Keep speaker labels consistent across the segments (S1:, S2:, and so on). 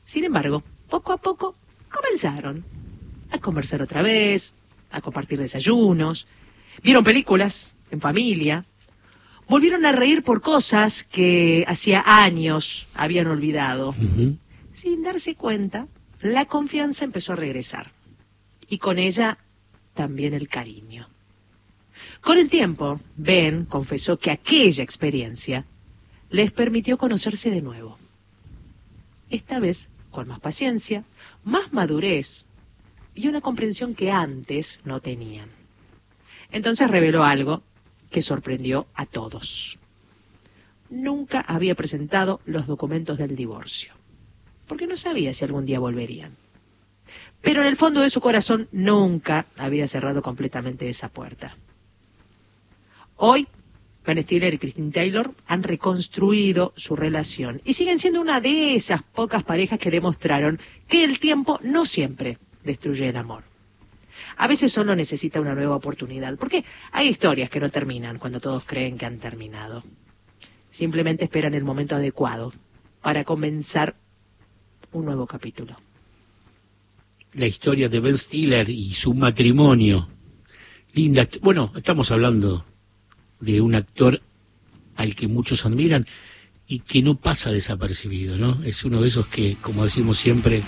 S1: Sin embargo, poco a poco comenzaron a conversar otra vez, a compartir desayunos, vieron películas en familia, volvieron a reír por cosas que hacía años habían olvidado. Sin darse cuenta, la confianza empezó a regresar. Y con ella, también el cariño. Con el tiempo, Ben confesó que aquella experiencia les permitió conocerse de nuevo. Esta vez, con más paciencia, más madurez y una comprensión que antes no tenían. Entonces reveló algo que sorprendió a todos. Nunca había presentado los documentos del divorcio, porque no sabía si algún día volverían. Pero en el fondo de su corazón nunca había cerrado completamente esa puerta. Hoy, Ben Stiller y Christine Taylor han reconstruido su relación y siguen siendo una de esas pocas parejas que demostraron que el tiempo no siempre destruye el amor. A veces solo necesita una nueva oportunidad, porque hay historias que no terminan cuando todos creen que han terminado. Simplemente esperan el momento adecuado para comenzar un nuevo capítulo.
S2: La historia de Ben Stiller y su matrimonio. Linda. Bueno, estamos hablando de un actor al que muchos admiran y que no pasa desapercibido, ¿no? Es uno de esos que, como decimos siempre,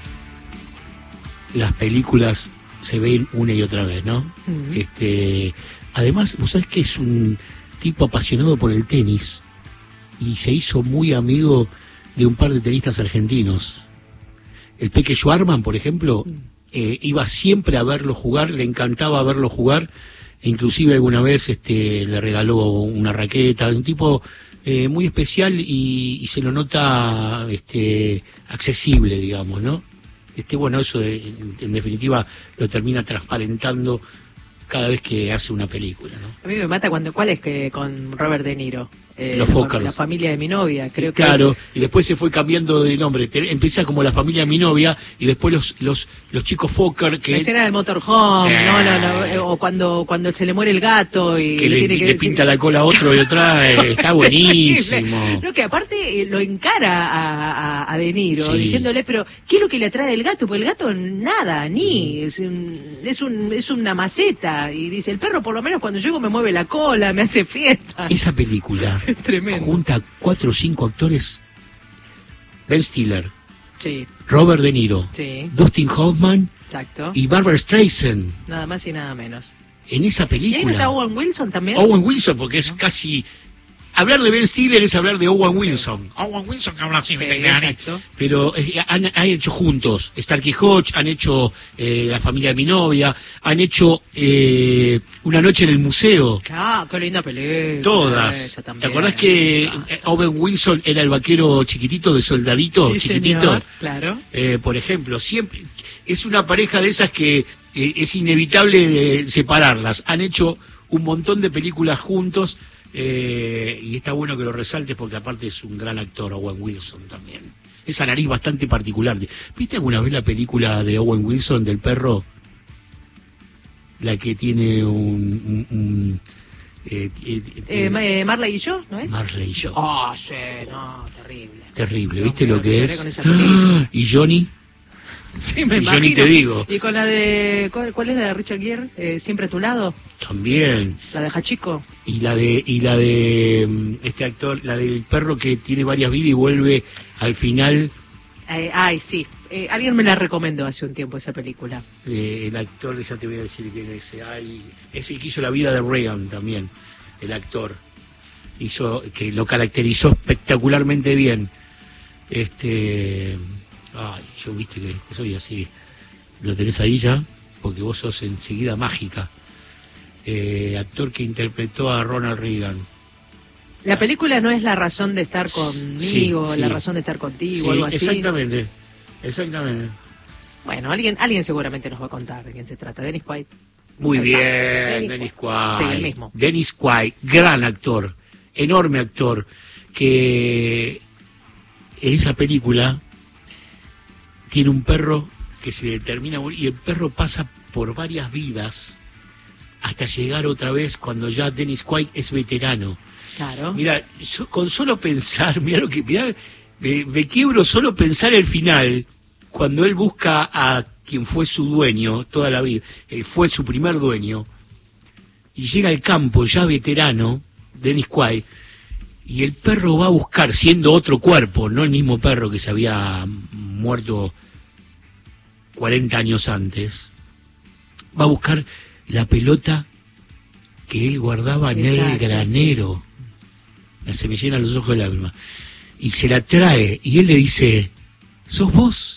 S2: las películas se ven una y otra vez, ¿no? Además, vos sabés que es un tipo apasionado por el tenis y se hizo muy amigo de un par de tenistas argentinos. El Peque Schwarman, por ejemplo, iba siempre a verlo jugar, le encantaba verlo jugar, e inclusive alguna vez le regaló una raqueta, un tipo muy especial y se lo nota accesible, digamos, ¿no? Bueno, eso en definitiva lo termina transparentando cada vez que hace una película, ¿no?
S1: A mí me mata ¿cuál es que con Robert De Niro?
S2: Los Fócalos.
S1: La familia de mi novia, creo que
S2: claro, y después se fue cambiando de nombre. Empieza como La familia de mi novia y después los chicos Fokker que...
S1: La escena del motorhome,
S2: sí.
S1: o cuando se le muere el gato y
S2: que
S1: tiene que
S2: le pinta la cola a otro y otra, está buenísimo.
S1: No, que aparte lo encara a De Niro,
S2: sí,
S1: diciéndole, pero ¿qué es lo que le atrae del gato? Porque el gato nada, es una maceta, y dice, el perro por lo menos cuando llego me mueve la cola, me hace fiesta.
S2: Esa película
S1: tremendo.
S2: Junta 4 o 5 actores: Ben Stiller,
S1: sí,
S2: Robert De Niro,
S1: sí,
S2: Dustin Hoffman,
S1: exacto,
S2: y Barbra Streisand.
S1: Nada más y nada menos.
S2: En esa película.
S1: ¿Y ahí no está Owen Wilson también?
S2: Owen Wilson, porque es casi... Hablar de Ben Stiller es hablar de Owen Wilson. Owen Wilson que habla así,
S1: sí, exacto.
S2: Pero han hecho juntos Starkey Hodge, han hecho La familia de mi novia, han hecho Una noche en el museo.
S1: Ah, qué linda película.
S2: Todas. ¿Te acordás que Owen Wilson era el vaquero chiquitito de Soldadito?
S1: Sí,
S2: chiquitito.
S1: Señor, claro.
S2: Por ejemplo, siempre es una pareja de esas que es inevitable separarlas. Han hecho un montón de películas juntos. Y está bueno que lo resaltes porque aparte es un gran actor, Owen Wilson también. Esa nariz bastante particular. ¿Viste alguna vez la película de Owen Wilson del perro? La que tiene
S1: Marley y yo, ¿no es?
S2: Marley y yo.
S1: Oh, sí, no, terrible.
S2: Terrible, ¿viste lo que es? ¿Y Johnny?
S1: Sí, me imagino.
S2: Yo ni te digo.
S1: ¿Y con la de... ¿Cuál es la de Richard Gere? ¿Siempre a tu lado?
S2: También.
S1: ¿La de Hachiko?
S2: Y la de este actor, la del perro que tiene varias vidas y vuelve al final.
S1: Sí. Alguien me la recomendó hace un tiempo esa película.
S2: El actor, ya te voy a decir quién es. Es el que hizo La vida de Reagan también. El actor. Que lo caracterizó espectacularmente bien. Yo viste que soy así. ¿Lo tenés ahí ya? Porque vos sos enseguida mágica. Actor que interpretó a Ronald Reagan.
S1: La película no es La razón de estar conmigo,
S2: sí.
S1: La razón de estar contigo,
S2: Sí,
S1: algo así.
S2: Exactamente.
S1: Bueno, alguien seguramente nos va a contar de quién se trata. Dennis Quaid.
S2: Muy bien, Dennis Quaid.
S1: Sí, el mismo.
S2: Dennis Quaid, gran actor, enorme actor, que en esa película tiene un perro que se le termina y el perro pasa por varias vidas hasta llegar otra vez cuando ya Dennis Quaid es veterano.
S1: Claro.
S2: Mira, con solo pensar, mirá Me quiebro solo pensar el final, cuando él busca a quien fue su dueño toda la vida, fue su primer dueño, y llega al campo ya veterano, Dennis Quaid, y el perro va a buscar, siendo otro cuerpo, no el mismo perro que se había muerto 40 años antes, va a buscar la pelota que él guardaba en el granero. Sí. Se me llenan los ojos de lágrimas. Y se la trae, y él le dice, ¿sos vos?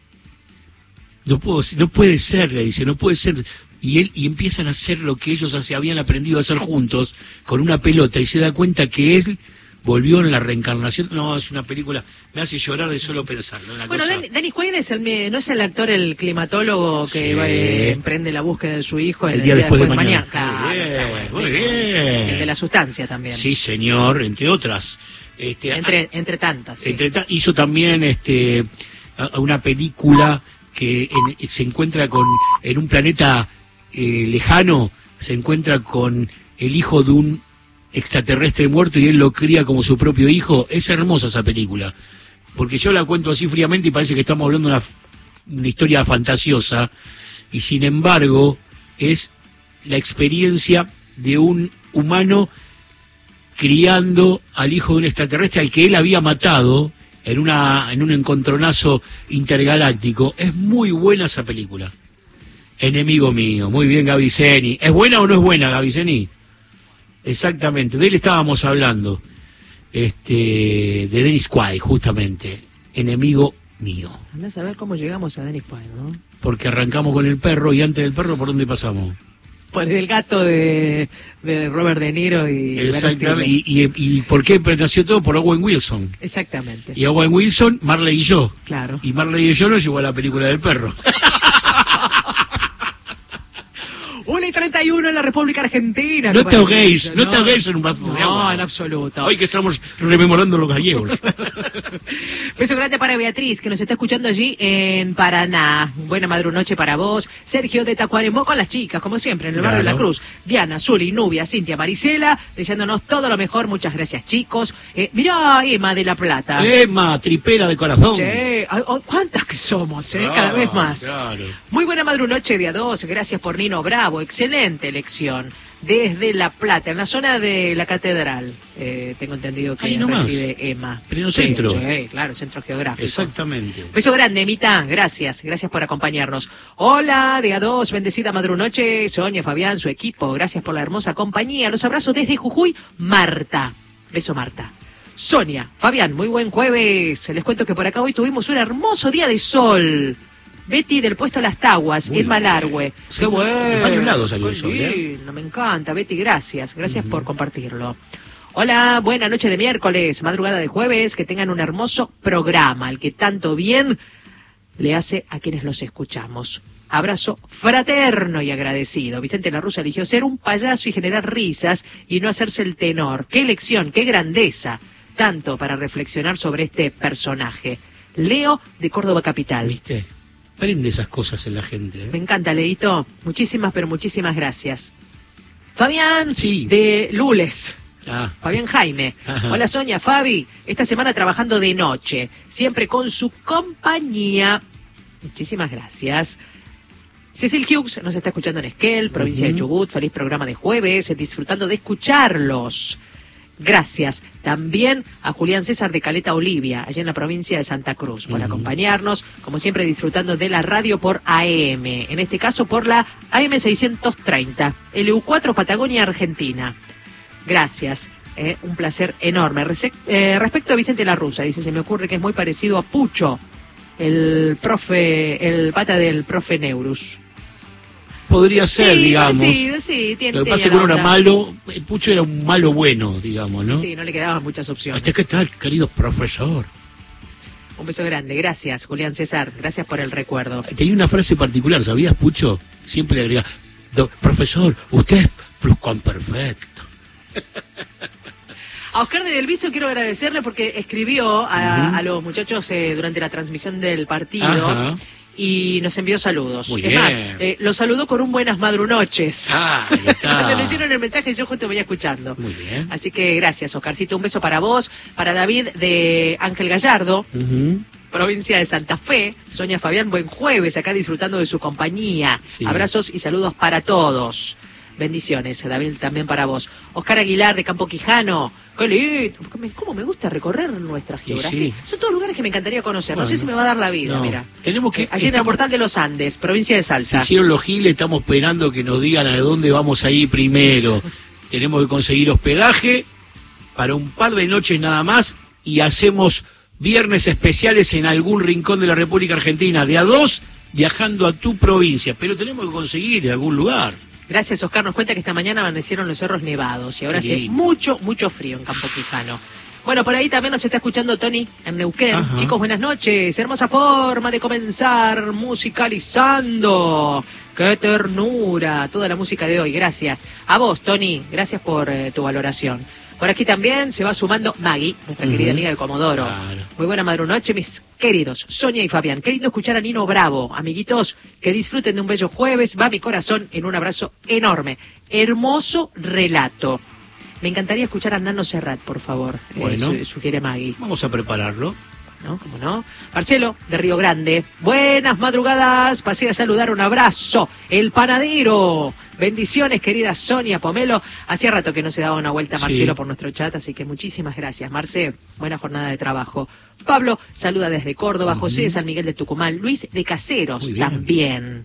S2: No puede ser, le dice, no puede ser. Y empiezan a hacer lo que ellos habían aprendido a hacer juntos, con una pelota, y se da cuenta que él volvió en la reencarnación. No, es una película, me hace llorar de solo pensarlo.
S1: Bueno, Dennis Quaid no es el actor, el climatólogo que emprende la búsqueda de su hijo
S2: el día después de mañana.
S1: Claro,
S2: muy bien.
S1: El de la sustancia también.
S2: Sí, señor, entre otras.
S1: Entre tantas. Sí.
S2: Hizo también una película que se encuentra en un planeta lejano, se encuentra con el hijo de un extraterrestre muerto y él lo cría como su propio hijo. Es hermosa esa película, porque yo la cuento así fríamente y parece que estamos hablando de una historia fantasiosa, y sin embargo es la experiencia de un humano criando al hijo de un extraterrestre al que él había matado en un encontronazo intergaláctico. Es muy buena esa película. Enemigo mío. Muy bien, Gaviceni. ¿Es buena o no es buena, Gaviceni? Exactamente, de él estábamos hablando. De Dennis Quaid, justamente. Enemigo mío.
S1: Andás a ver cómo llegamos a Dennis Quaid, ¿no?
S2: Porque arrancamos con el perro, y antes del perro, ¿por dónde pasamos?
S1: Por el gato de Robert De Niro y...
S2: Exactamente. ¿Y por qué nació todo? Por Owen Wilson.
S1: Exactamente.
S2: Y Owen Wilson, Marley y yo.
S1: Claro.
S2: Y Marley y yo nos llevó a la película del perro.
S1: 1:31 en la República Argentina.
S2: No te ahoguéis en un vaso de agua.
S1: No, en absoluto.
S2: Hoy que estamos rememorando los gallegos.
S1: Beso grande para Beatriz, que nos está escuchando allí en Paraná. Buena madrunoche para vos. Sergio de Tacuarembó con las chicas, como siempre, en el barrio de La Cruz. Diana, Zuli, Nubia, Cintia, Marisela, deseándonos todo lo mejor. Muchas gracias, chicos. Mirá, Emma de La Plata.
S2: Emma, tripera de corazón.
S1: Che, ¿cuántas que somos, cada vez más?
S2: Claro.
S1: Muy buena madrunoche, día 2. Gracias por Nino Bravo. Excelente elección. Desde La Plata, en la zona de la Catedral. Tengo entendido que reside Emma.
S2: Pleno centro.
S1: Sí, claro, centro geográfico.
S2: Exactamente.
S1: Beso grande, Emita. Gracias por acompañarnos. Hola, día 2, bendecida madrunoche. Sonia, Fabián, su equipo. Gracias por la hermosa compañía. Los abrazo desde Jujuy. Marta. Beso, Marta. Sonia, Fabián, muy buen jueves. Les cuento que por acá hoy tuvimos un hermoso día de sol. Betty del puesto Las Taguas, en Malargüe.
S2: Sí,
S1: qué bueno.
S2: De varios lados salió el sol,
S1: lindo, me encanta, Betty, gracias por compartirlo. Hola, buena noche de miércoles, madrugada de jueves, que tengan un hermoso programa, el que tanto bien le hace a quienes los escuchamos. Abrazo fraterno y agradecido. Vicente Larruza eligió ser un payaso y generar risas y no hacerse el tenor. Qué elección, qué grandeza, tanto para reflexionar sobre este personaje. Leo de Córdoba Capital.
S2: ¿Viste? Prende esas cosas en la gente.
S1: Me encanta, Leito. Muchísimas, pero muchísimas gracias. Fabián,
S2: sí.
S1: De Lules. Fabián Jaime.
S2: Ajá.
S1: Hola, Sonia, Fabi. Esta semana trabajando de noche, siempre con su compañía. Muchísimas gracias. Cecil Hughes nos está escuchando en Esquel, provincia de Chubut. Feliz programa de jueves, disfrutando de escucharlos. Gracias también a Julián César de Caleta Olivia, allá en la provincia de Santa Cruz, por acompañarnos, como siempre disfrutando de la radio por AM, en este caso por la AM 630, LU4 Patagonia, Argentina. Gracias, un placer enorme. Respecto a Vicente Larruza, dice, se me ocurre que es muy parecido a Pucho, el pata del profe Neurus.
S2: Podría ser, digamos.
S1: Sí, tiene.
S2: Lo que pasa es que uno era malo, el Pucho era un malo bueno, digamos, ¿no?
S1: Sí, no le quedaban muchas opciones.
S2: ¿Qué tal, querido profesor?
S1: Un beso grande, gracias, Julián César, gracias por el recuerdo.
S2: Tenía una frase particular, ¿sabías, Pucho? Siempre le agregaba, profesor, usted es pluscuamperfecto.
S1: A Oscar de Delviso quiero agradecerle porque escribió a los muchachos durante la transmisión del partido.
S2: Ajá.
S1: y nos envió saludos.
S2: Muy
S1: es
S2: bien.
S1: más, lo saludó con un buenas madrunoches.
S2: Ah, ahí está.
S1: Me leyeron el mensaje y yo justo venía escuchando.
S2: Muy bien.
S1: Así que gracias, Oscarcito. Un beso para vos, para David de Ángel Gallardo, provincia de Santa Fe. Sonia Fabián, buen jueves, acá disfrutando de su compañía.
S2: Sí.
S1: Abrazos y saludos para todos. Bendiciones, David, también para vos. Oscar Aguilar de Campo Quijano. ¡Qué lindo! ¿Cómo me gusta recorrer nuestra geografía?
S2: Sí.
S1: Son todos lugares que me encantaría conocer. No
S2: Bueno,
S1: sé si me va a dar la vida,
S2: no.
S1: mira.
S2: Tenemos que...
S1: Allí en el portal de los Andes, provincia de
S2: Se
S1: Salta.
S2: hicieron los giles, estamos esperando que nos digan a dónde vamos a ir primero. Tenemos que conseguir hospedaje para un par de noches nada más y hacemos viernes especiales en algún rincón de la República Argentina, de a 2 viajando a tu provincia, pero tenemos que conseguir en algún lugar.
S1: Gracias, Oscar. Nos cuenta que esta mañana amanecieron los cerros nevados y ahora
S2: Qué
S1: hace
S2: lindo.
S1: mucho frío en Campo Quijano. Bueno, por ahí también nos está escuchando Tony en Neuquén.
S2: Ajá.
S1: Chicos, buenas noches. Hermosa forma de comenzar musicalizando. ¡Qué ternura! Toda la música de hoy. Gracias. A vos, Tony. Gracias por tu valoración. Por aquí también se va sumando Maggie, nuestra querida amiga de Comodoro.
S2: Claro.
S1: Muy buena madrunoche, mis queridos Sonia y Fabián. Qué lindo escuchar a Nino Bravo. Amiguitos, que disfruten de un bello jueves. Va mi corazón en un abrazo enorme. Hermoso relato. Me encantaría escuchar a Nano Serrat, por favor.
S2: Bueno.
S1: Sugiere Maggie.
S2: Vamos a prepararlo.
S1: ¿No? ¿Cómo no? Marcelo, de Río Grande. Buenas madrugadas. Pasé a saludar, un abrazo. El panadero. Bendiciones, querida Sonia Pomelo. Hacía rato que no se daba una vuelta, Marcelo,
S2: Sí.
S1: por nuestro chat, así que muchísimas gracias. Marce, buena jornada de trabajo. Pablo, saluda desde Córdoba. José de San Miguel de Tucumán. Luis de Caseros,
S2: Muy bien.
S1: también.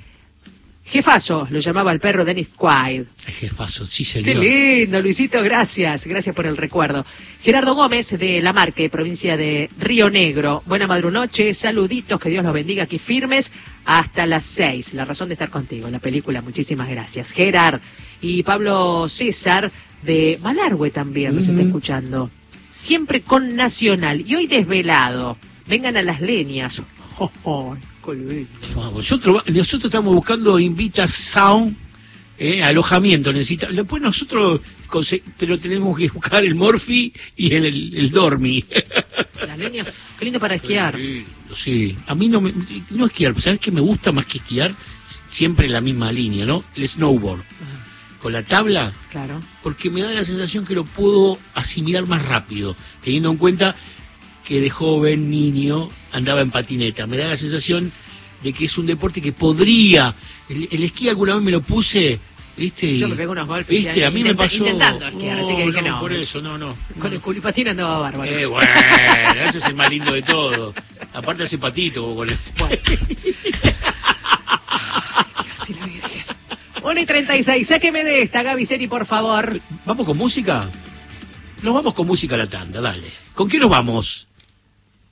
S1: Jefazo, lo llamaba el perro Dennis Quaid.
S2: Jefazo, sí
S1: Qué
S2: señor.
S1: lindo, Luisito, gracias. Gracias por el recuerdo. Gerardo Gómez, de La Marque, provincia de Río Negro. Buena madrunoche, saluditos, que Dios los bendiga aquí firmes hasta las 6. La razón de estar contigo, la película, muchísimas gracias. Gerard y Pablo César, de Malargüe también, nos está escuchando. Siempre con Nacional, y hoy desvelado. Vengan a las leñas. Oh, oh, qué lindo.
S2: Vamos, nosotros estamos buscando Invita Sound, alojamiento. Después nosotros, pero tenemos que buscar el Morphy y el Dormi.
S1: Las leñas, qué lindo para esquiar.
S2: Sí, a mí no esquiar, ¿sabes qué me gusta más que esquiar? Siempre en la misma línea, ¿no? El snowboard. Con la tabla,
S1: Claro.
S2: porque me da la sensación que lo puedo asimilar más rápido, teniendo en cuenta que de joven, niño, andaba en patineta. Me da la sensación de que es un deporte que podría... El esquí alguna vez me lo puse, ¿viste?
S1: Yo me pego unos golpes.
S2: ¿Viste?
S1: ya
S2: A mí me pasó...
S1: intentando esquiar, así que dije no.
S2: Por eso, no.
S1: Con el culipatín andaba bárbaro.
S2: Bueno, ese es el más lindo de todo. Aparte hace patito con ese.
S1: Bueno. Así la Virgen. 1:36, sáqueme de esta, Gaby Seri, por favor.
S2: ¿Vamos con música? Nos vamos con música a la tanda, dale. ¿Con qué nos vamos?